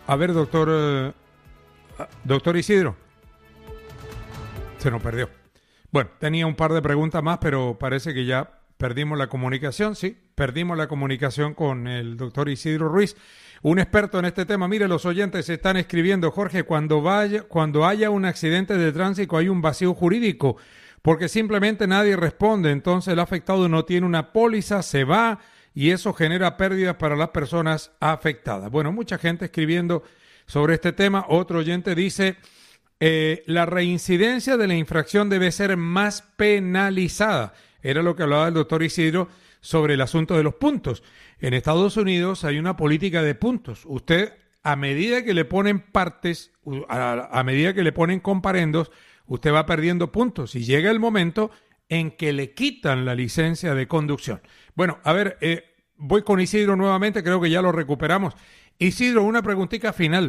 A ver, doctor Isidro, se nos perdió. Bueno, tenía un par de preguntas más, pero parece que ya perdimos la comunicación. Sí, perdimos la comunicación con el doctor Isidro Ruiz, un experto en este tema. Mire, los oyentes están escribiendo: Jorge, cuando haya un accidente de tránsito hay un vacío jurídico, porque simplemente nadie responde. Entonces el afectado no tiene una póliza, se va, y eso genera pérdidas para las personas afectadas. Bueno, mucha gente escribiendo sobre este tema. Otro oyente dice: la reincidencia de la infracción debe ser más penalizada. Era lo que hablaba el doctor Isidro sobre el asunto de los puntos. En Estados Unidos hay una política de puntos. Usted, a medida que le ponen partes, a medida que le ponen comparendos, usted va perdiendo puntos y llega el momento en que le quitan la licencia de conducción. Bueno, a ver, voy con Isidro nuevamente, creo que ya lo recuperamos. Isidro, una preguntita final.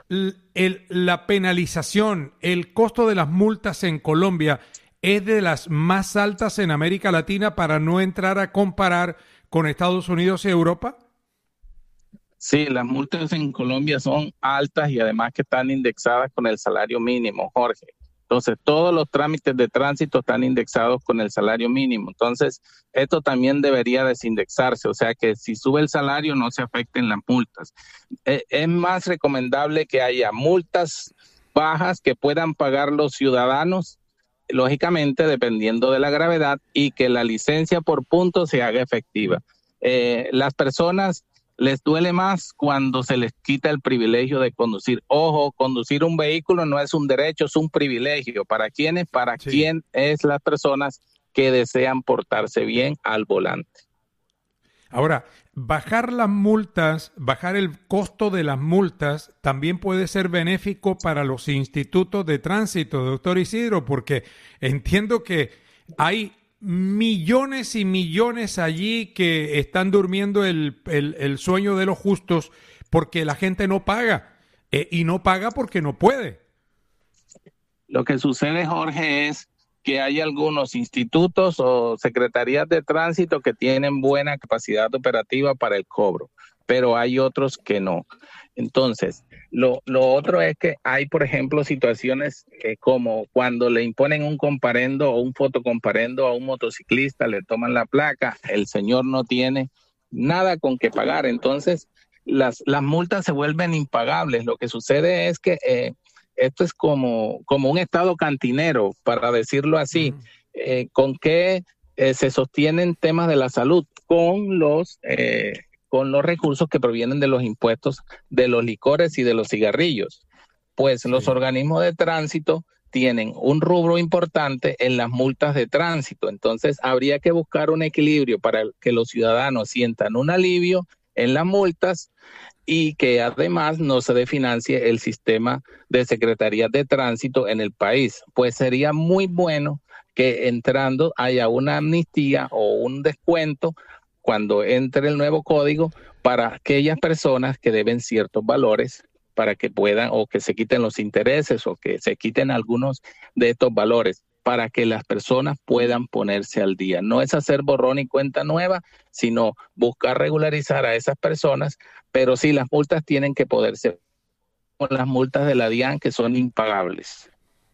La penalización, el costo de las multas en Colombia es de las más altas en América Latina, para no entrar a comparar con Estados Unidos y Europa. Sí, las multas en Colombia son altas y además que están indexadas con el salario mínimo, Jorge. Entonces, todos los trámites de tránsito están indexados con el salario mínimo. Entonces, esto también debería desindexarse, o sea que si sube el salario no se afecten las multas. Es más recomendable que haya multas bajas que puedan pagar los ciudadanos, lógicamente dependiendo de la gravedad, y que la licencia por puntos se haga efectiva. Las personas les duele más cuando se les quita el privilegio de conducir. Ojo, conducir un vehículo no es un derecho, es un privilegio. ¿Para quiénes? Para quién es las personas que desean portarse bien al volante. Ahora, bajar las multas, bajar el costo de las multas también puede ser benéfico para los institutos de tránsito, doctor Isidro, porque entiendo que hay millones y millones allí que están durmiendo el sueño de los justos, porque la gente no paga, y no paga porque no puede. Lo que sucede, Jorge, es que hay algunos institutos o secretarías de tránsito que tienen buena capacidad operativa para el cobro, pero hay otros que no. Entonces, lo otro es que hay, por ejemplo, situaciones como cuando le imponen un comparendo o un fotocomparendo a un motociclista, le toman la placa, el señor no tiene nada con que pagar. Entonces, las multas se vuelven impagables. Lo que sucede es que esto es como un estado cantinero, para decirlo así. ¿Con qué se sostienen temas de la salud? Con los recursos que provienen de los impuestos de los licores y de los cigarrillos. Pues los organismos de tránsito tienen un rubro importante en las multas de tránsito. Entonces habría que buscar un equilibrio para que los ciudadanos sientan un alivio en las multas y que además no se desfinancie el sistema de secretarías de tránsito en el país. Pues sería muy bueno que entrando haya una amnistía o un descuento cuando entre el nuevo código para aquellas personas que deben ciertos valores, para que puedan, o que se quiten los intereses, o que se quiten algunos de estos valores, para que las personas puedan ponerse al día. No es hacer borrón y cuenta nueva, sino buscar regularizar a esas personas, pero sí, las multas tienen que poderse, con las multas de la DIAN, que son impagables.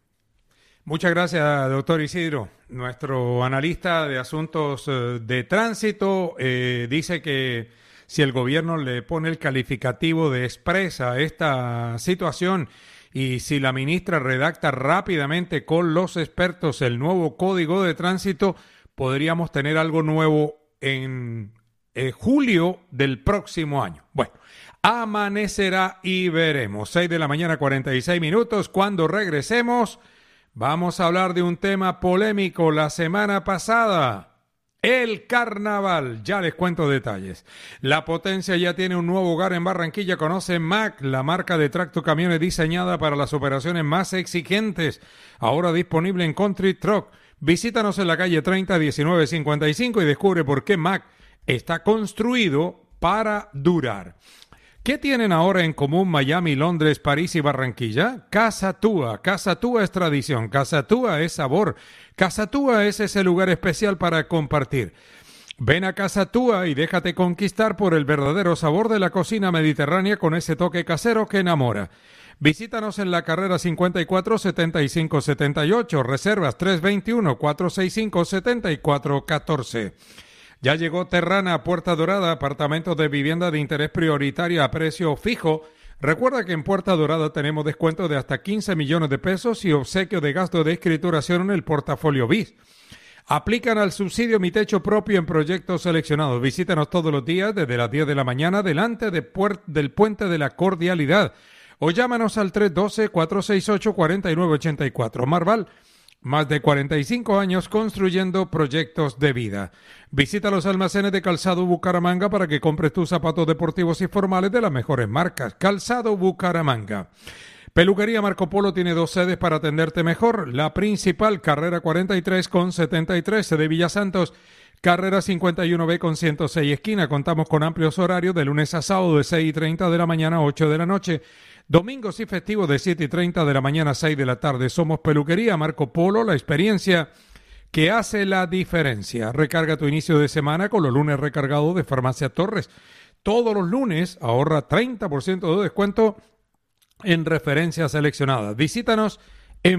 Muchas gracias, doctor Isidro. Nuestro analista de asuntos de tránsito dice que si el gobierno le pone el calificativo de expresa a esta situación y si la ministra redacta rápidamente con los expertos el nuevo código de tránsito, podríamos tener algo nuevo en julio del próximo año. Bueno, amanecerá y veremos. 6 de la mañana, 46 minutos. Cuando regresemos, vamos a hablar de un tema polémico la semana pasada. El carnaval, ya les cuento detalles. La Potencia ya tiene un nuevo hogar en Barranquilla. Conoce Mack, la marca de tractocamiones diseñada para las operaciones más exigentes. Ahora disponible en Country Truck. Visítanos en la calle 30 1955 y descubre por qué Mack está construido para durar. ¿Qué tienen ahora en común Miami, Londres, París y Barranquilla? Casa Túa. Casa Túa es tradición, Casa Túa es sabor, Casa Túa es ese lugar especial para compartir. Ven a Casa Túa y déjate conquistar por el verdadero sabor de la cocina mediterránea con ese toque casero que enamora. Visítanos en la carrera 54 75 78, reservas 321 465 74 14. Ya llegó Terrana a Puerta Dorada, apartamentos de vivienda de interés prioritario a precio fijo. Recuerda que en Puerta Dorada tenemos descuento de hasta 15 millones de pesos y obsequio de gasto de escrituración en el portafolio BIS. Aplican al subsidio Mi Techo Propio en proyectos seleccionados. Visítanos todos los días desde las 10 de la mañana delante del Puente de la Cordialidad o llámanos al 312-468-4984. Marval, más de 45 años construyendo proyectos de vida. Visita los almacenes de Calzado Bucaramanga para que compres tus zapatos deportivos y formales de las mejores marcas. Calzado Bucaramanga. Peluquería Marco Polo tiene 2 sedes para atenderte mejor. La principal, carrera 43 con 73, de Villa Santos, carrera 51B con 106 esquina. Contamos con amplios horarios de lunes a sábado de 6:30 de la mañana a 8 de la noche. Domingos y festivos de 7:30 de la mañana a 6 de la tarde. Somos Peluquería Marco Polo, la experiencia que hace la diferencia. Recarga tu inicio de semana con los lunes recargados de Farmacia Torres. Todos los lunes ahorra 30% de descuento en referencias seleccionadas. Visítanos en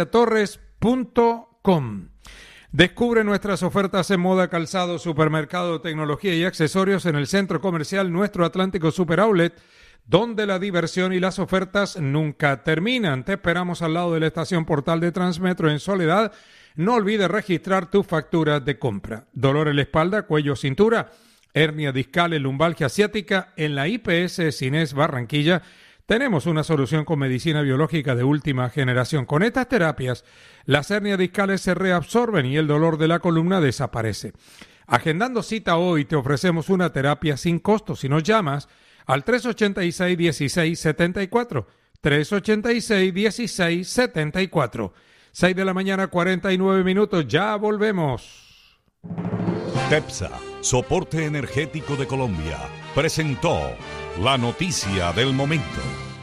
farmaciatorres.com. Descubre nuestras ofertas en moda, calzado, supermercado, tecnología y accesorios en el centro comercial Nuestro Atlántico Super Outlet, donde la diversión y las ofertas nunca terminan. Te esperamos al lado de la estación Portal de Transmetro en Soledad. No olvides registrar tu factura de compra. Dolor en la espalda, cuello, cintura, hernia discal, lumbalgia asiática. En la IPS Cines Barranquilla tenemos una solución con medicina biológica de última generación. Con estas terapias, las hernias discales se reabsorben y el dolor de la columna desaparece. Agendando cita hoy, te ofrecemos una terapia sin costo. Si nos llamas al 386-1674, 386-1674. 6 de la mañana, 49 minutos. Ya volvemos. TEPSA, Soporte Energético de Colombia, presentó la noticia del momento.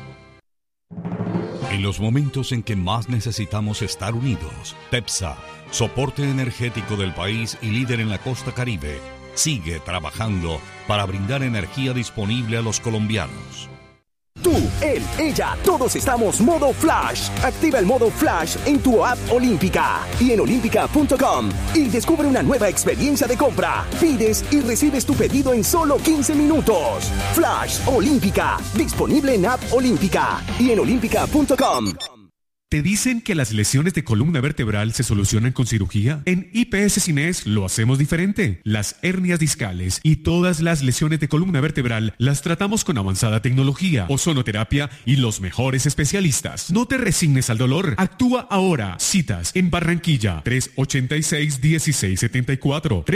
En los momentos en que más necesitamos estar unidos, TEPSA, Soporte Energético del país y líder en la costa Caribe, sigue trabajando para brindar energía disponible a los colombianos. Tú, él, ella, todos estamos modo Flash. Activa el modo Flash en tu app Olímpica y en olímpica.com y descubre una nueva experiencia de compra. Pides y recibes tu pedido en solo 15 minutos. Flash Olímpica, disponible en app Olímpica y en olímpica.com. ¿Te dicen que las lesiones de columna vertebral se solucionan con cirugía? En IPS Cines lo hacemos diferente. Las hernias discales y todas las lesiones de columna vertebral las tratamos con avanzada tecnología, ozonoterapia y los mejores especialistas. No te resignes al dolor. Actúa ahora. Citas en Barranquilla, 386-1674.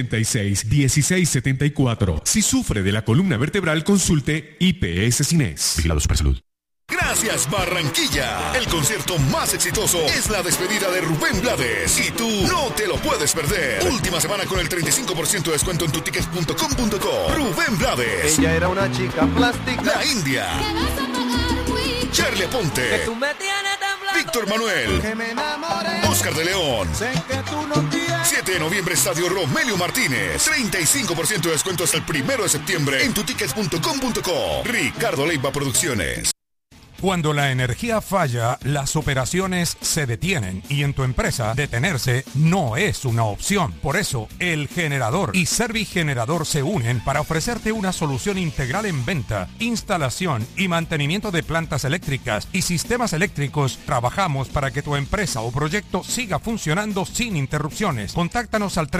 386-1674. Si sufre de la columna vertebral, consulte IPS Cines. Vigilado Supersalud. Gracias Barranquilla. El concierto más exitoso es la despedida de Rubén Blades y tú no te lo puedes perder. Última semana con el 35% de descuento en tutickets.com.co. Rubén Blades. Ella era una chica plástica. La India. Charlie Ponte. Víctor Manuel. Oscar de León. 7 de noviembre, Estadio Romelio Martínez. 35% de descuento hasta el 1 de septiembre en tutickets.com.co. Ricardo Leiva Producciones. Cuando la energía falla, las operaciones se detienen y en tu empresa detenerse no es una opción. Por eso, El Generador y Servigenerador se unen para ofrecerte una solución integral en venta, instalación y mantenimiento de plantas eléctricas y sistemas eléctricos. Trabajamos para que tu empresa o proyecto siga funcionando sin interrupciones. Contáctanos al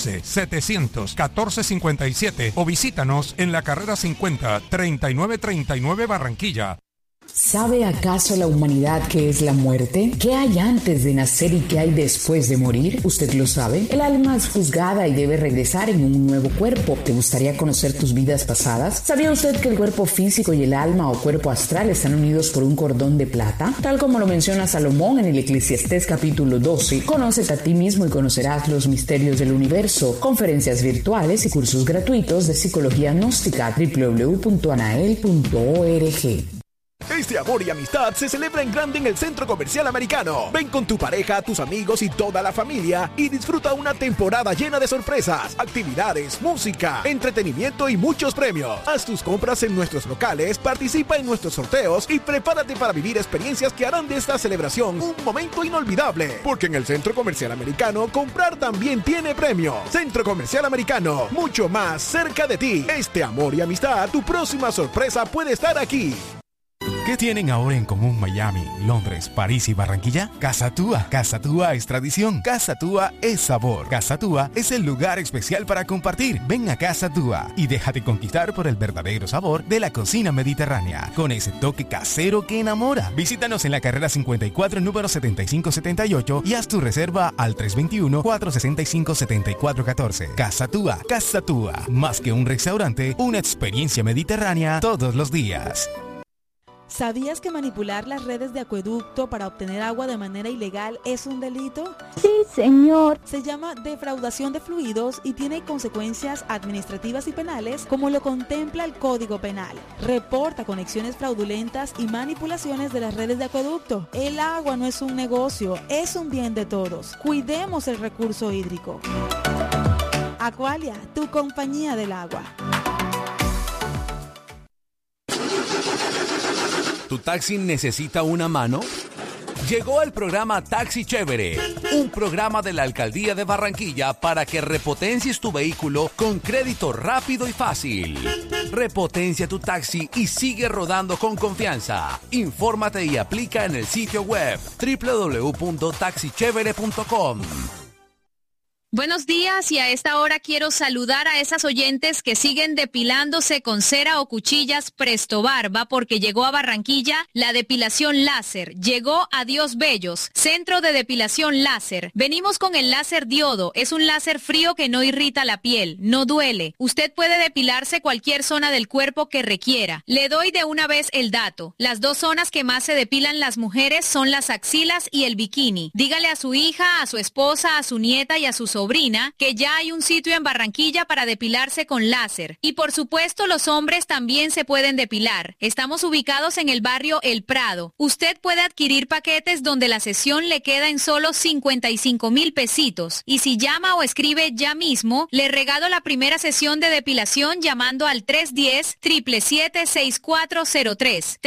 311-700-1457 o visítanos en la carrera 50, 3939 Barranquilla. ¿Sabe acaso la humanidad qué es la muerte? ¿Qué hay antes de nacer y qué hay después de morir? ¿Usted lo sabe? El alma es juzgada y debe regresar en un nuevo cuerpo. ¿Te gustaría conocer tus vidas pasadas? ¿Sabía usted que el cuerpo físico y el alma o cuerpo astral están unidos por un cordón de plata? Tal como lo menciona Salomón en el Eclesiastés capítulo 12. Conócete a ti mismo y conocerás los misterios del universo. Conferencias virtuales y cursos gratuitos de psicología gnóstica. www.anael.org. Este amor y amistad se celebra en grande en el Centro Comercial Americano. Ven con tu pareja, tus amigos y toda la familia y disfruta una temporada llena de sorpresas, actividades, música, entretenimiento y muchos premios. Haz tus compras en nuestros locales, participa en nuestros sorteos y prepárate para vivir experiencias que harán de esta celebración un momento inolvidable. Porque en el Centro Comercial Americano, comprar también tiene premio. Centro Comercial Americano, mucho más cerca de ti. Este amor y amistad, tu próxima sorpresa puede estar aquí. ¿Qué tienen ahora en común Miami, Londres, París y Barranquilla? Casa Tua. Casa Tua es tradición. Casa Tua es sabor. Casa Tua es el lugar especial para compartir. Ven a Casa Tua y déjate conquistar por el verdadero sabor de la cocina mediterránea, con ese toque casero que enamora. Visítanos en la carrera 54, número 7578 y haz tu reserva al 321-465-7414. Casa Tua. Casa Tua. Más que un restaurante, una experiencia mediterránea todos los días. ¿Sabías que manipular las redes de acueducto para obtener agua de manera ilegal es un delito? Sí, señor. Se llama defraudación de fluidos y tiene consecuencias administrativas y penales como lo contempla el Código Penal. Reporta conexiones fraudulentas y manipulaciones de las redes de acueducto. El agua no es un negocio, es un bien de todos. Cuidemos el recurso hídrico. Aqualia, tu compañía del agua. ¿Tu taxi necesita una mano? Llegó el programa Taxi Chévere, un programa de la Alcaldía de Barranquilla para que repotencies tu vehículo con crédito rápido y fácil. Repotencia tu taxi y sigue rodando con confianza. Infórmate y aplica en el sitio web www.taxichevere.com. Buenos días, y a esta hora quiero saludar a esas oyentes que siguen depilándose con cera o cuchillas Presto Barba, porque llegó a Barranquilla la depilación láser. Llegó a Dios Bellos, centro de depilación láser. Venimos con el láser diodo. Es un láser frío que no irrita la piel, no duele. Usted puede depilarse cualquier zona del cuerpo que requiera. Le doy de una vez el dato. Las dos zonas que más se depilan las mujeres son las axilas y el bikini. Dígale a su hija, a su esposa, a su nieta y a su sobrina que ya hay un sitio en Barranquilla para depilarse con láser. Y por supuesto los hombres también se pueden depilar. Estamos ubicados en el barrio El Prado. Usted puede adquirir paquetes donde la sesión le queda en solo 55,000 pesitos. Y si llama o escribe ya mismo, le regalo la primera sesión de depilación llamando al 310-777-6403.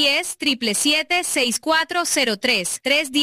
310-777-6403.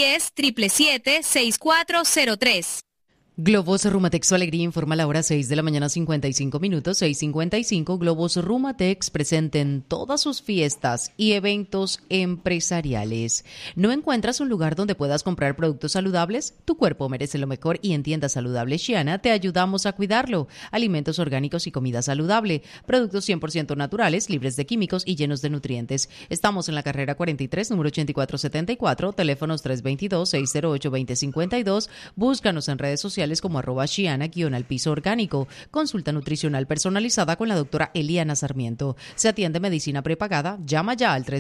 310-777-6403. Globos Rumatex, su alegría, informa a la hora 6 de la mañana, 55 minutos, 6:55. Globos Rumatex presente en todas sus fiestas y eventos empresariales. ¿No encuentras un lugar donde puedas comprar productos saludables? Tu cuerpo merece lo mejor y en Tienda Saludable Xiana te ayudamos a cuidarlo. Alimentos orgánicos y comida saludable. Productos 100% naturales, libres de químicos y llenos de nutrientes. Estamos en la carrera 43, número 8474, teléfonos 322-608-2052. Búscanos en redes sociales como @Xiana_orgánico. Consulta nutricional personalizada con la doctora Eliana Sarmiento. Se atiende medicina prepagada. Llama ya al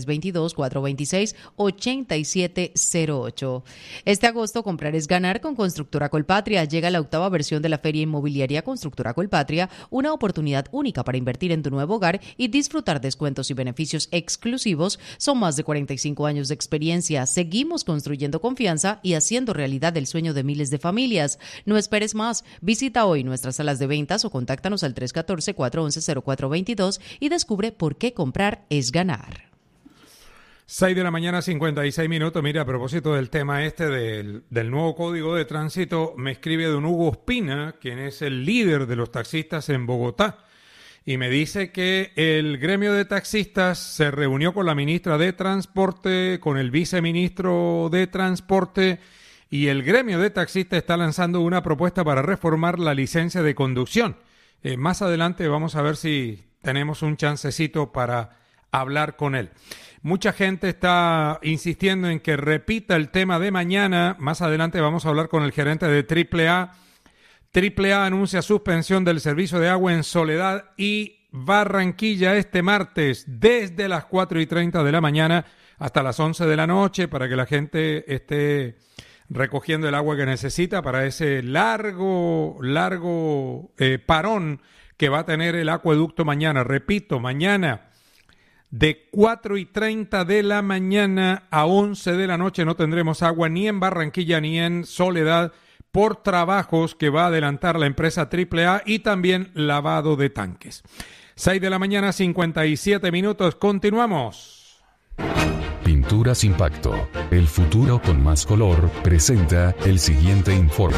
322-426-8708. Este agosto comprar es ganar con Constructora Colpatria. Llega la 8ª versión de la Feria Inmobiliaria Constructora Colpatria, una oportunidad única para invertir en tu nuevo hogar y disfrutar descuentos y beneficios exclusivos. Son más de 45 años de experiencia. Seguimos construyendo confianza y haciendo realidad el sueño de miles de familias. No esperes más. Visita hoy nuestras salas de ventas o contáctanos al 314-411-0422 y descubre por qué comprar es ganar. 6 de la mañana, 56 minutos. Mira, a propósito del tema del nuevo Código de Tránsito, me escribe don Hugo Ospina, quien es el líder de los taxistas en Bogotá, y me dice que el gremio de taxistas se reunió con la ministra de Transporte, con el viceministro de Transporte, y el gremio de taxistas está lanzando una propuesta para reformar la licencia de conducción. Más adelante vamos a ver si tenemos un chancecito para hablar con él. Mucha gente está insistiendo en que repita el tema de mañana. Más adelante vamos a hablar con el gerente de AAA. AAA anuncia suspensión del servicio de agua en Soledad y Barranquilla este martes desde las 4:30 de la mañana hasta las 11 de la noche para que la gente esté recogiendo el agua que necesita para ese largo parón que va a tener el acueducto mañana. Repito, mañana De 4:30 de la mañana a 11 de la noche no tendremos agua ni en Barranquilla ni en Soledad por trabajos que va a adelantar la empresa AAA y también lavado de tanques. 6 de la mañana, 57 minutos. Continuamos. Pinturas Impacto, el futuro con más color, presenta el siguiente informe.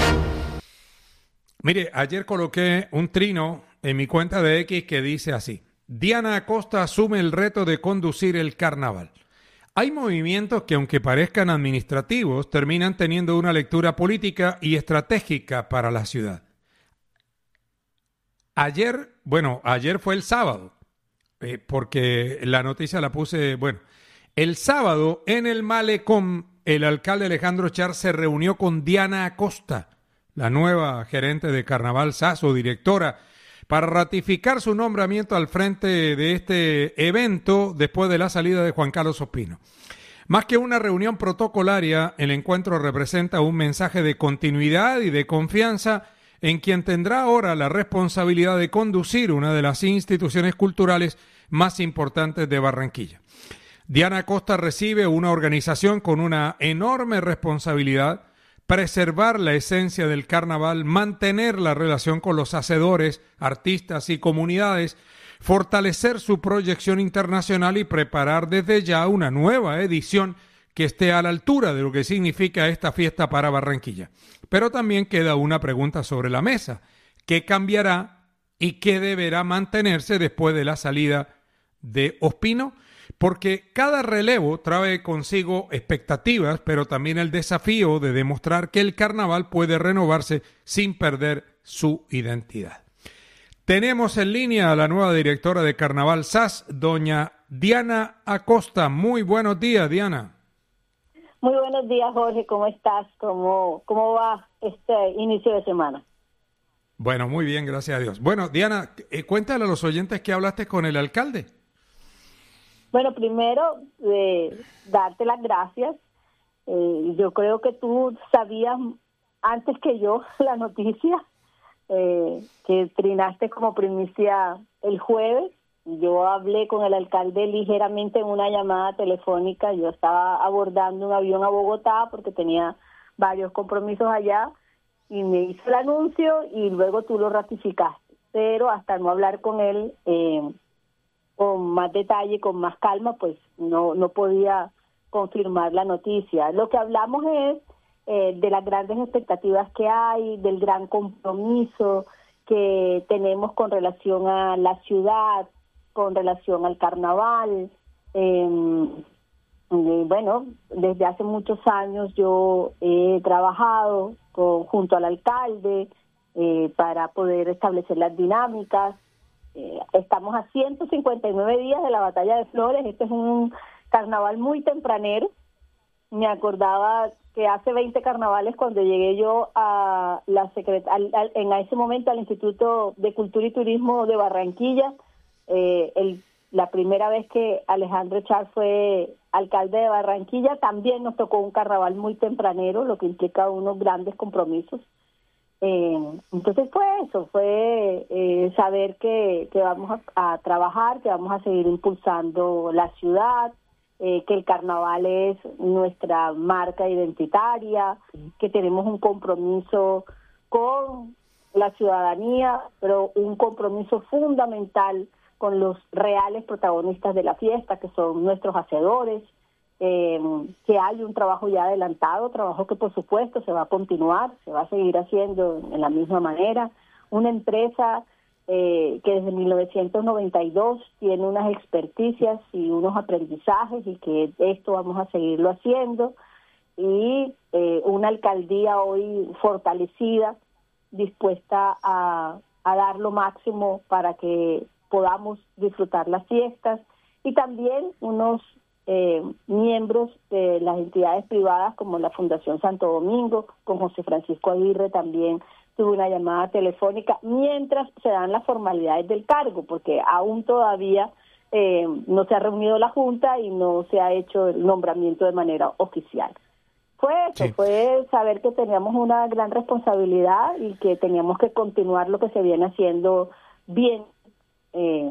Mire, ayer coloqué un trino en mi cuenta de X que dice así: Diana Acosta asume el reto de conducir el carnaval. Hay movimientos que, aunque parezcan administrativos, terminan teniendo una lectura política y estratégica para la ciudad. Ayer fue el sábado, porque la noticia la puse, el sábado en el Malecón, el alcalde Alejandro Char se reunió con Diana Acosta, la nueva gerente de Carnaval SAS o directora, para ratificar su nombramiento al frente de este evento después de la salida de Juan Carlos Ospino. Más que una reunión protocolaria, el encuentro representa un mensaje de continuidad y de confianza en quien tendrá ahora la responsabilidad de conducir una de las instituciones culturales más importantes de Barranquilla. Diana Acosta recibe una organización con una enorme responsabilidad: preservar la esencia del carnaval, mantener la relación con los hacedores, artistas y comunidades, fortalecer su proyección internacional y preparar desde ya una nueva edición que esté a la altura de lo que significa esta fiesta para Barranquilla. Pero también queda una pregunta sobre la mesa: ¿qué cambiará y qué deberá mantenerse después de la salida de Ospino? Porque cada relevo trae consigo expectativas, pero también el desafío de demostrar que el carnaval puede renovarse sin perder su identidad. Tenemos en línea a la nueva directora de Carnaval SAS, doña Diana Acosta. Muy buenos días, Diana. Muy buenos días, Jorge. ¿Cómo estás? ¿Cómo va este inicio de semana? Bueno, muy bien, gracias a Dios. Bueno, Diana, cuéntale a los oyentes que hablaste con el alcalde. Bueno, primero, darte las gracias. Yo creo que tú sabías antes que yo la noticia, que trinaste como primicia el jueves. Yo hablé con el alcalde ligeramente en una llamada telefónica. Yo estaba abordando un avión a Bogotá porque tenía varios compromisos allá y me hizo el anuncio y luego tú lo ratificaste. Pero hasta no hablar con él con más detalle, con más calma, pues no podía confirmar la noticia. Lo que hablamos es de las grandes expectativas que hay, del gran compromiso que tenemos con relación a la ciudad, con relación al carnaval. Bueno, desde hace muchos años yo he trabajado junto al alcalde para poder establecer las dinámicas. Estamos a 159 días de la Batalla de Flores. Este es un carnaval muy tempranero. Me acordaba que hace 20 carnavales, cuando llegué yo a en ese momento al Instituto de Cultura y Turismo de Barranquilla, la primera vez que Alejandro Char fue alcalde de Barranquilla, también nos tocó un carnaval muy tempranero, lo que implica unos grandes compromisos. Entonces fue saber que vamos a trabajar, que vamos a seguir impulsando la ciudad, que el carnaval es nuestra marca identitaria, que tenemos un compromiso con la ciudadanía, pero un compromiso fundamental con los reales protagonistas de la fiesta, que son nuestros hacedores, que hay un trabajo ya adelantado, trabajo que por supuesto se va a continuar, se va a seguir haciendo en la misma manera. Una empresa que desde 1992 tiene unas experticias y unos aprendizajes, y que esto vamos a seguirlo haciendo, y una alcaldía hoy fortalecida, dispuesta a dar lo máximo para que podamos disfrutar las fiestas, y también unos miembros de las entidades privadas como la Fundación Santo Domingo, con José Francisco Aguirre también tuve una llamada telefónica mientras se dan las formalidades del cargo, porque aún todavía no se ha reunido la Junta y no se ha hecho el nombramiento de manera oficial. Fue eso, sí. Fue saber que teníamos una gran responsabilidad y que teníamos que continuar lo que se viene haciendo bien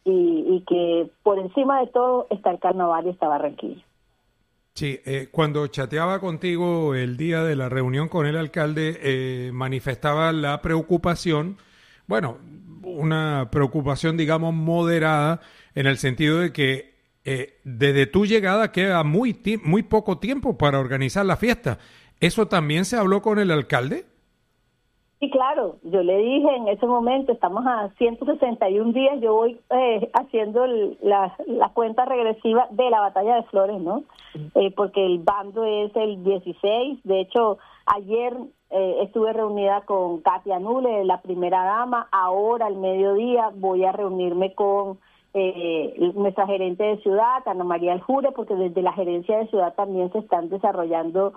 y que por encima de todo está el carnaval y está Barranquilla. Sí, cuando chateaba contigo el día de la reunión con el alcalde, manifestaba la preocupación, bueno, una preocupación, digamos, moderada, en el sentido de que desde tu llegada queda muy poco tiempo para organizar la fiesta. ¿Eso también se habló con el alcalde? Sí, claro, yo le dije en ese momento, estamos a 161 días, yo voy haciendo la cuenta regresiva de la Batalla de Flores, ¿no? Porque el bando es el 16, de hecho, ayer estuve reunida con Katia Nule, la primera dama, ahora al mediodía voy a reunirme con nuestra gerente de ciudad, Ana María Aljure, porque desde la gerencia de ciudad también se están desarrollando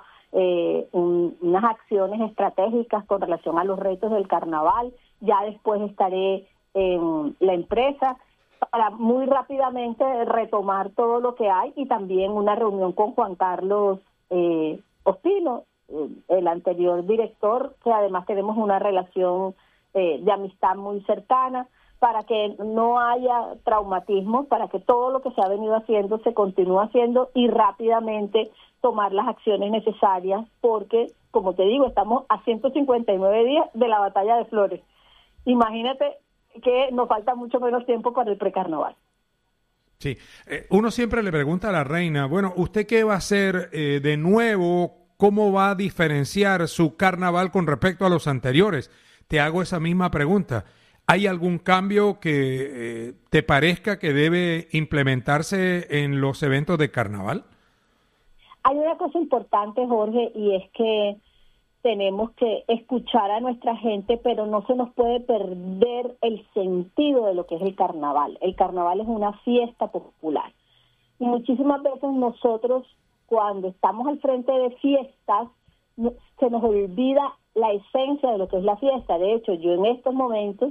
unas acciones estratégicas con relación a los retos del carnaval. Ya después estaré en la empresa para muy rápidamente retomar todo lo que hay, y también una reunión con Juan Carlos Ospino, el anterior director, que además tenemos una relación de amistad muy cercana, para que no haya traumatismo, para que todo lo que se ha venido haciendo se continúe haciendo y rápidamente tomar las acciones necesarias, porque, como te digo, estamos a 159 días de la Batalla de Flores. Imagínate que nos falta mucho menos tiempo para el precarnaval. Sí, uno siempre le pregunta a la reina, bueno, ¿usted qué va a hacer de nuevo? ¿Cómo va a diferenciar su carnaval con respecto a los anteriores? Te hago esa misma pregunta. ¿Hay algún cambio que te parezca que debe implementarse en los eventos de carnaval? Hay una cosa importante, Jorge, y es que tenemos que escuchar a nuestra gente, pero no se nos puede perder el sentido de lo que es el carnaval. El carnaval es una fiesta popular. Y muchísimas veces nosotros, cuando estamos al frente de fiestas, se nos olvida la esencia de lo que es la fiesta. De hecho, yo en estos momentos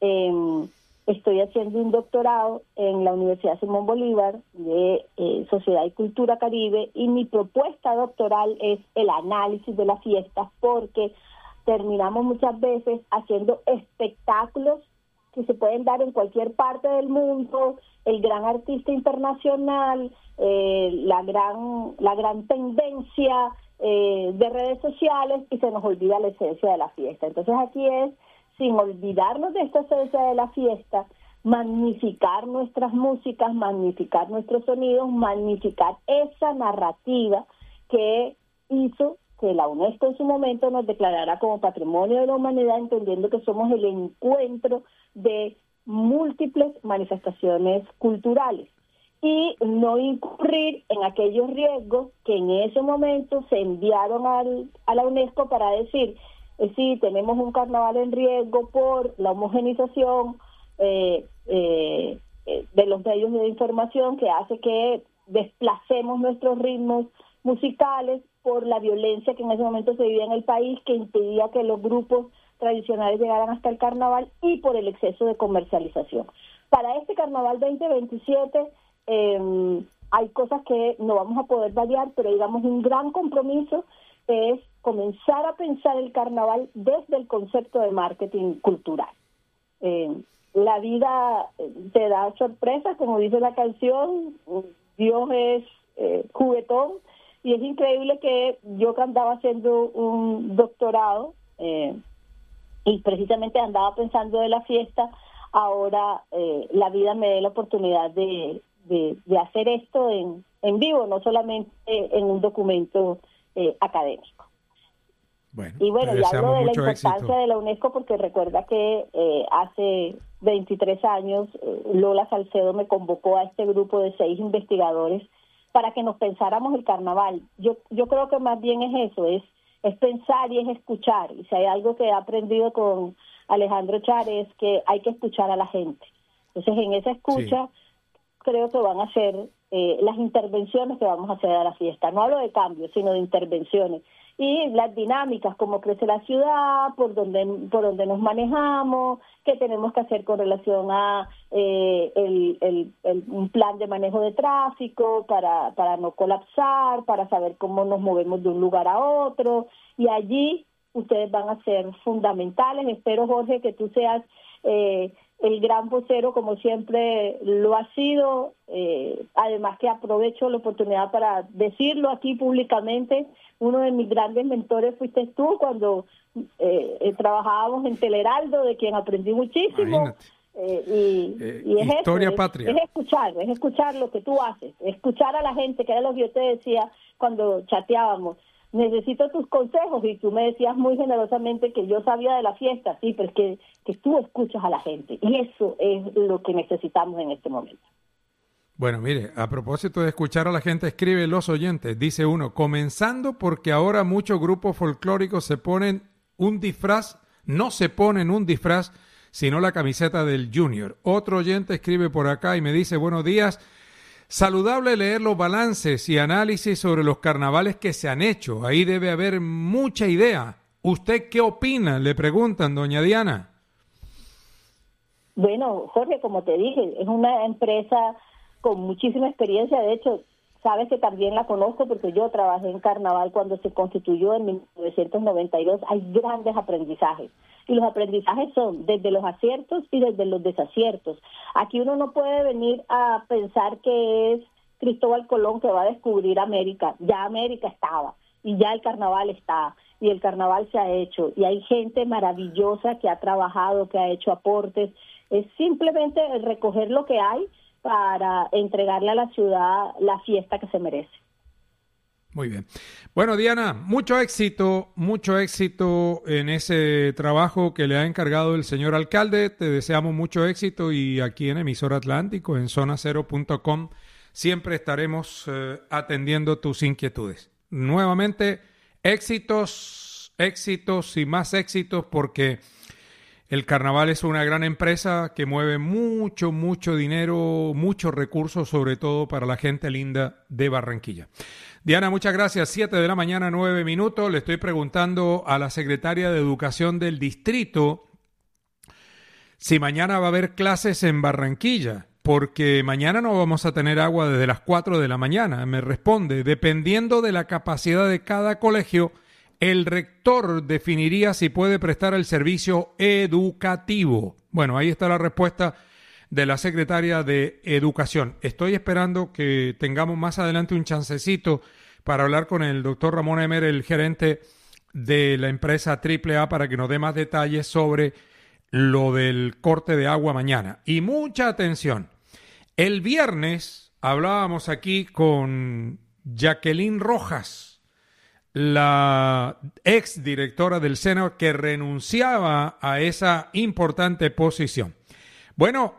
estoy haciendo un doctorado en la Universidad Simón Bolívar de Sociedad y Cultura Caribe, y mi propuesta doctoral es el análisis de las fiestas, porque terminamos muchas veces haciendo espectáculos que se pueden dar en cualquier parte del mundo, el gran artista internacional, la gran tendencia de redes sociales, y se nos olvida la esencia de la fiesta. Entonces aquí es, sin olvidarnos de esta esencia de la fiesta, magnificar nuestras músicas, magnificar nuestros sonidos, magnificar esa narrativa que hizo que la UNESCO en su momento nos declarara como Patrimonio de la Humanidad, entendiendo que somos el encuentro de múltiples manifestaciones culturales, y no incurrir en aquellos riesgos que en ese momento se enviaron a la UNESCO para decir, sí, tenemos un carnaval en riesgo por la homogenización de los medios de información, que hace que desplacemos nuestros ritmos musicales por la violencia que en ese momento se vivía en el país, que impedía que los grupos tradicionales llegaran hasta el carnaval, y por el exceso de comercialización. Para este carnaval 2027 hay cosas que no vamos a poder variar, pero digamos un gran compromiso es comenzar a pensar el carnaval desde el concepto de marketing cultural. La vida te da sorpresas, como dice la canción, Dios es juguetón, y es increíble que yo que andaba haciendo un doctorado y precisamente andaba pensando de la fiesta, ahora la vida me dé la oportunidad de hacer esto en vivo, no solamente en un documento académico. Bueno, y bueno, ya hablo de la importancia éxito de la UNESCO, porque recuerda que hace 23 años Lola Salcedo me convocó a este grupo de 6 investigadores para que nos pensáramos el carnaval. Yo creo que más bien es eso, es pensar y es escuchar. Y si hay algo que he aprendido con Alejandro Chávez, es que hay que escuchar a la gente. Entonces, en esa escucha, creo que van a ser las intervenciones que vamos a hacer a la fiesta. No hablo de cambios, sino de intervenciones. Y las dinámicas, cómo crece la ciudad, por dónde nos manejamos, qué tenemos que hacer con relación a un plan de manejo de tráfico para no colapsar, para saber cómo nos movemos de un lugar a otro. Y allí ustedes van a ser fundamentales. Espero, Jorge, que tú seas el gran vocero, como siempre lo ha sido. Además que aprovecho la oportunidad para decirlo aquí públicamente, uno de mis grandes mentores fuiste tú cuando trabajábamos en Teleheraldo, de quien aprendí muchísimo. Y es Historia eso, Patria. es escuchar lo que tú haces, escuchar a la gente, que era lo que yo te decía cuando chateábamos. Necesito tus consejos, y tú me decías muy generosamente que yo sabía de la fiesta, sí, pero es que tú escuchas a la gente, y eso es lo que necesitamos en este momento. Bueno, mire, a propósito de escuchar a la gente, escribe los oyentes, dice uno, comenzando porque ahora muchos grupos folclóricos se ponen un disfraz, no se ponen un disfraz, sino la camiseta del Junior. Otro oyente escribe por acá y me dice, buenos días, saludable leer los balances y análisis sobre los carnavales que se han hecho, ahí debe haber mucha idea. ¿Usted qué opina? Le preguntan, doña Diana. Bueno, Jorge, como te dije, es una empresa con muchísima experiencia. De hecho, sabes que también la conozco porque yo trabajé en carnaval cuando se constituyó en 1992. Hay grandes aprendizajes, y los aprendizajes son desde los aciertos y desde los desaciertos. Aquí uno no puede venir a pensar que es Cristóbal Colón que va a descubrir América. Ya América estaba, y ya el carnaval está, y el carnaval se ha hecho, y hay gente maravillosa que ha trabajado, que ha hecho aportes. Es simplemente recoger lo que hay para entregarle a la ciudad la fiesta que se merece. Muy bien. Bueno, Diana, mucho éxito en ese trabajo que le ha encargado el señor alcalde. Te deseamos mucho éxito, y aquí en Emisora Atlántico, en zonacero.com, siempre estaremos atendiendo tus inquietudes. Nuevamente, éxitos y más éxitos, porque el carnaval es una gran empresa que mueve mucho dinero, muchos recursos, sobre todo para la gente linda de Barranquilla. Diana, muchas gracias. 7:09 a.m. Le estoy preguntando a la secretaria de Educación del distrito si mañana va a haber clases en Barranquilla, porque mañana no vamos a tener agua desde las 4 de la mañana. Me responde, dependiendo de la capacidad de cada colegio, el rector definiría si puede prestar el servicio educativo. Bueno, ahí está la respuesta de la secretaria de Educación. Estoy esperando que tengamos más adelante un chancecito para hablar con el doctor Ramón Emer, el gerente de la empresa AAA, para que nos dé más detalles sobre lo del corte de agua mañana. Y mucha atención. El viernes hablábamos aquí con Jacqueline Rojas, la ex directora del SENA, que renunciaba a esa importante posición. Bueno,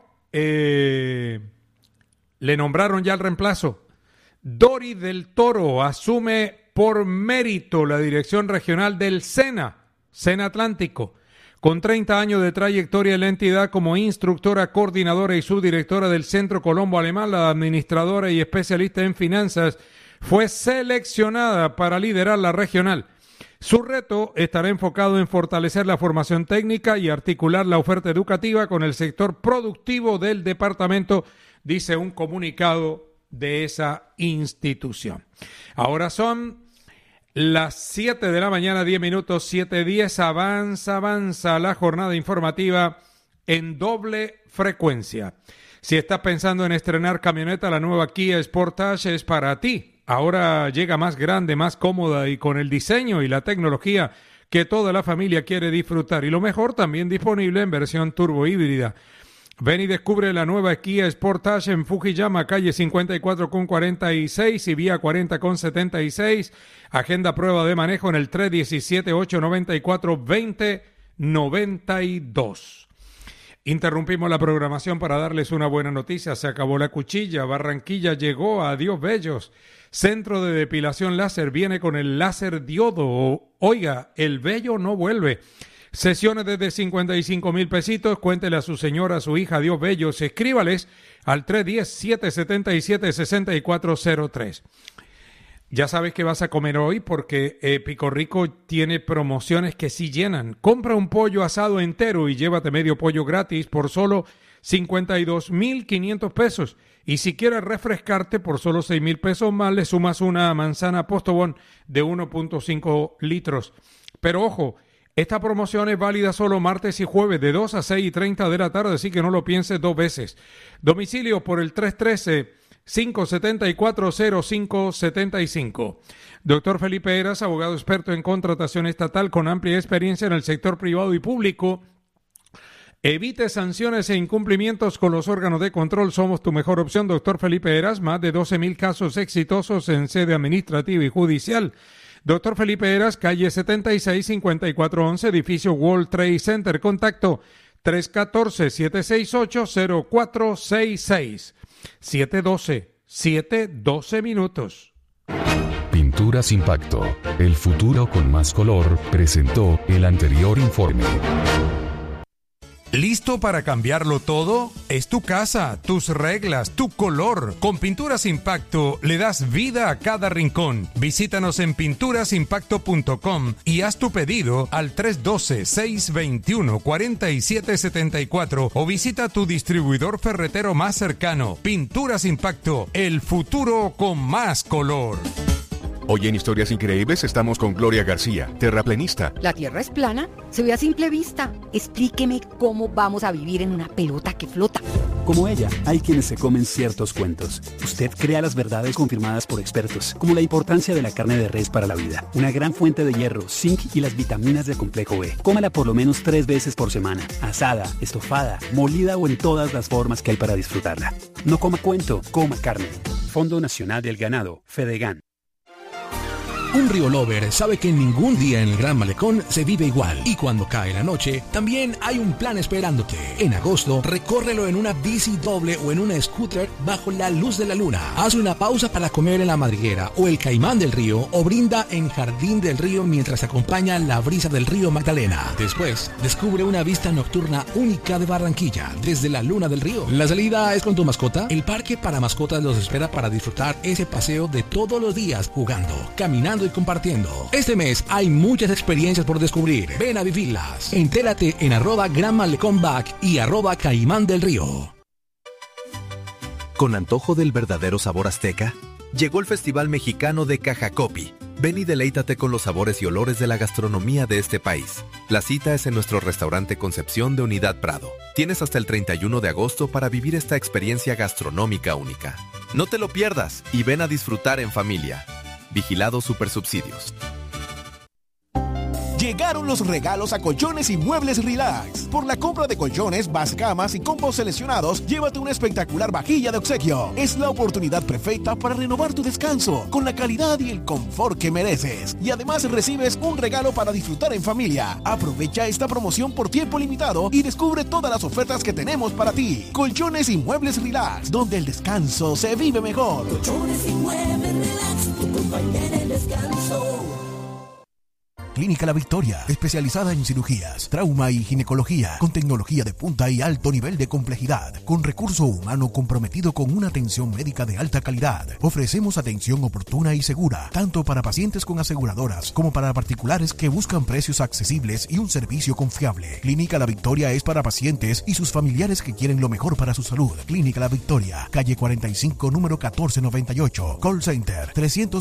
le nombraron ya el reemplazo. Dori del Toro asume por mérito la dirección regional del SENA Atlántico. Con 30 años de trayectoria en la entidad como instructora, coordinadora y subdirectora del Centro Colombo Alemán, la administradora y especialista en finanzas fue seleccionada para liderar la regional. Su reto estará enfocado en fortalecer la formación técnica y articular la oferta educativa con el sector productivo del departamento, dice un comunicado de esa institución. Ahora son las 7 de la mañana, 10 minutos, 7:10, avanza la jornada informativa en doble frecuencia. Si estás pensando en estrenar camioneta, la nueva Kia Sportage es para ti. Ahora llega más grande, más cómoda y con el diseño y la tecnología que toda la familia quiere disfrutar. Y lo mejor, también disponible en versión turbo híbrida. Ven y descubre la nueva Kia Sportage en Fujiyama, calle 54 con 46 y vía 40 con 76. Agenda prueba de manejo en el 317-894-2092. Interrumpimos la programación para darles una buena noticia. Se acabó la cuchilla. Barranquilla llegó a Dios Bellos. Centro de depilación láser viene con el láser diodo. Oiga, el vello no vuelve. Sesiones desde 55,000 pesitos. Cuéntele a su señora, a su hija, Dios Bellos. Escríbales al 310-777-6403. Ya sabes que vas a comer hoy porque Pico Rico tiene promociones que sí llenan. Compra un pollo asado entero y llévate medio pollo gratis por solo 52,500 pesos. Y si quieres refrescarte por solo 6,000 pesos más, le sumas una manzana Postobón de 1.5 litros. Pero ojo, Esta promoción es válida solo martes y jueves de 2 a 6:30 de la tarde, así que no lo pienses dos veces. Domicilio por el 313-574-0575. Doctor Felipe Heras, abogado experto en contratación estatal con amplia experiencia en el sector privado y público. Evite sanciones e incumplimientos con los órganos de control. Somos tu mejor opción, doctor Felipe Heras. Más de 12,000 casos exitosos en sede administrativa y judicial. Doctor Felipe Heras, calle 76-5411, edificio World Trade Center. Contacto 314-768-0466. 712 minutos. Pinturas Impacto, el futuro con más color, presentó el anterior informe. ¿Listo para cambiarlo todo? Es tu casa, tus reglas, tu color. Con Pinturas Impacto le das vida a cada rincón. Visítanos en pinturasimpacto.com y haz tu pedido al 312-621-4774 o visita tu distribuidor ferretero más cercano. Pinturas Impacto, el futuro con más color. Hoy en Historias Increíbles estamos con Gloria García, terraplenista. ¿La Tierra es plana? Se ve a simple vista. Explíqueme cómo vamos a vivir en una pelota que flota. Como ella, hay quienes se comen ciertos cuentos. Usted crea las verdades confirmadas por expertos, como la importancia de la carne de res para la vida. Una gran fuente de hierro, zinc y las vitaminas del complejo B. Cómela por lo menos 3 veces por semana. Asada, estofada, molida o en todas las formas que hay para disfrutarla. No coma cuento, coma carne. Fondo Nacional del Ganado, Fedegan. Un Río Lover sabe que ningún día en el Gran Malecón se vive igual. Y cuando cae la noche, también hay un plan esperándote. En agosto, recórrelo en una bici doble o en una scooter bajo la luz de la luna. Haz una pausa para comer en la madriguera o el Caimán del Río o brinda en Jardín del Río mientras acompaña la brisa del río Magdalena. Después, descubre una vista nocturna única de Barranquilla desde la Luna del Río. La salida es con tu mascota. El parque para mascotas los espera para disfrutar ese paseo de todos los días jugando, caminando y compartiendo. Este mes hay muchas experiencias por descubrir. Ven a vivirlas. Entérate en @GranMalecónBack y @Caimán del Río. Con antojo del verdadero sabor azteca, llegó el Festival Mexicano de Cajacopi. Ven y deleítate con los sabores y olores de la gastronomía de este país. La cita es en nuestro restaurante Concepción de Unidad Prado. Tienes hasta el 31 de agosto para vivir esta experiencia gastronómica única. No te lo pierdas y ven a disfrutar en familia. Vigilado Supersubsidios. Llegaron los regalos a Colchones y Muebles Relax. Por la compra de colchones, camas y combos seleccionados, llévate una espectacular vajilla de obsequio. Es la oportunidad perfecta para renovar tu descanso con la calidad y el confort que mereces. Y además recibes un regalo para disfrutar en familia. Aprovecha esta promoción por tiempo limitado y descubre todas las ofertas que tenemos para ti. Colchones y Muebles Relax, donde el descanso se vive mejor. Colchones y Muebles Relax, tu compañía en el descanso. Clínica La Victoria, especializada en cirugías, trauma y ginecología, con tecnología de punta y alto nivel de complejidad, con recurso humano comprometido con una atención médica de alta calidad. Ofrecemos atención oportuna y segura, tanto para pacientes con aseguradoras como para particulares que buscan precios accesibles y un servicio confiable. Clínica La Victoria es para pacientes y sus familiares que quieren lo mejor para su salud. Clínica La Victoria, calle 45, número 1498. Call Center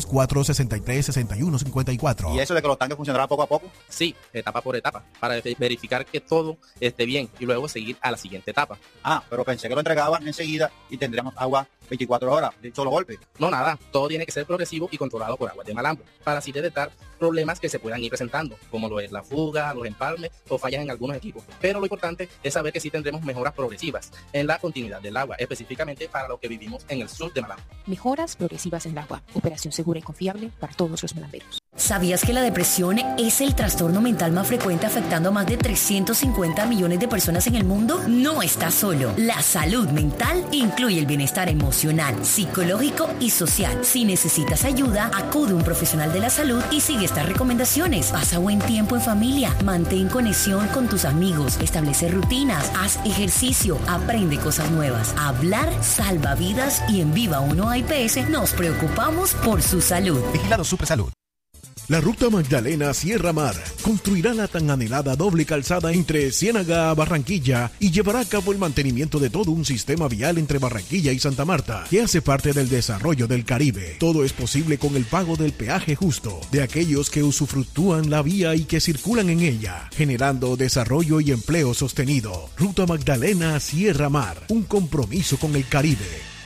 304-63-6154. ¿Y eso de que los tanques funcionarán poco a poco? Sí, etapa por etapa, para verificar que todo esté bien y luego seguir a la siguiente etapa. Ah, pero pensé que lo entregaban enseguida y tendríamos agua 24 horas de solo golpe. No, nada, todo tiene que ser progresivo y controlado por Aguas de Malambo, para así detectar problemas que se puedan ir presentando, como lo es la fuga, los empalmes o fallas en algunos equipos. Pero lo importante es saber que sí tendremos mejoras progresivas en la continuidad del agua, específicamente para lo que vivimos en el sur de Malambo. Mejoras progresivas en el agua, operación segura y confiable para todos los malamberos. ¿Sabías que la depresión es el trastorno mental más frecuente afectando a más de 350 millones de personas en el mundo? No estás solo. La salud mental incluye el bienestar emocional, psicológico y social. Si necesitas ayuda, acude a un profesional de la salud y sigue estas recomendaciones. Pasa buen tiempo en familia, mantén conexión con tus amigos, establece rutinas, haz ejercicio, aprende cosas nuevas. Hablar salva vidas y en Viva 1 IPS nos preocupamos por su salud. Vigilado Supersalud. La Ruta Magdalena Sierra Mar construirá la tan anhelada doble calzada entre Ciénaga a Barranquilla y llevará a cabo el mantenimiento de todo un sistema vial entre Barranquilla y Santa Marta, que hace parte del desarrollo del Caribe. Todo es posible con el pago del peaje justo de aquellos que usufructúan la vía y que circulan en ella, generando desarrollo y empleo sostenido. Ruta Magdalena Sierra Mar, un compromiso con el Caribe.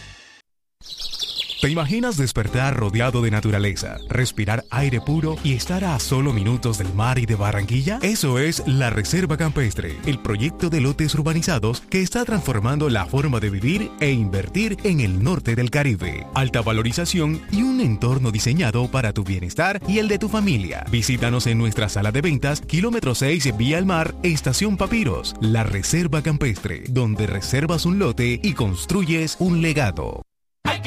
¿Te imaginas despertar rodeado de naturaleza, respirar aire puro y estar a solo minutos del mar y de Barranquilla? Eso es la Reserva Campestre, el proyecto de lotes urbanizados que está transformando la forma de vivir e invertir en el norte del Caribe. Alta valorización y un entorno diseñado para tu bienestar y el de tu familia. Visítanos en nuestra sala de ventas, kilómetro 6, Vía al Mar, Estación Papiros. La Reserva Campestre, donde reservas un lote y construyes un legado.